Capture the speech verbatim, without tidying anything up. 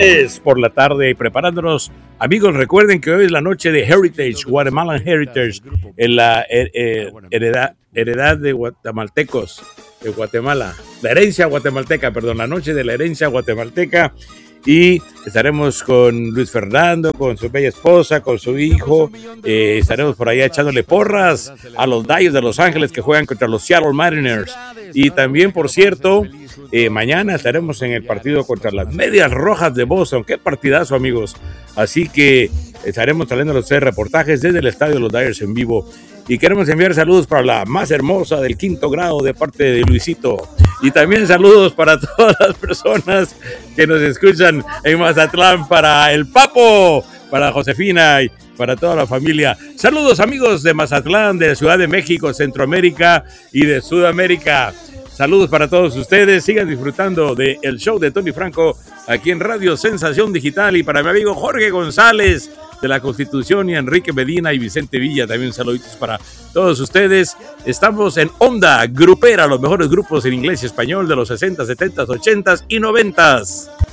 lunes por la tarde y preparándonos. Amigos, recuerden que hoy es la noche de Heritage, Guatemalan Heritage, en la eh, eh, heredad, heredad de guatemaltecos de Guatemala, la herencia guatemalteca, perdón, la noche de la herencia guatemalteca. Y estaremos con Luis Fernando, con su bella esposa, con su hijo. Eh, estaremos por allá echándole porras a los Dodgers de Los Ángeles que juegan contra los Seattle Mariners. Y también, por cierto, eh, mañana estaremos en el partido contra las Medias Rojas de Boston. ¡Qué partidazo, amigos! Así que estaremos trayendo los reportajes desde el estadio de los Dodgers en vivo. Y queremos enviar saludos para la más hermosa del quinto grado de parte de Luisito. Y también saludos para todas las personas que nos escuchan en Mazatlán, para el Papo, para Josefina y para toda la familia. Saludos, amigos de Mazatlán, de Ciudad de México, Centroamérica y de Sudamérica. Saludos para todos ustedes. Sigan disfrutando del show de Tony Franco aquí en Radio Sensación Digital. Y para mi amigo Jorge González de la Constitución, y Enrique Medina y Vicente Villa, también saluditos para todos ustedes. Estamos en Onda Grupera, los mejores grupos en inglés y español de los sesenta, setenta, ochenta y noventa.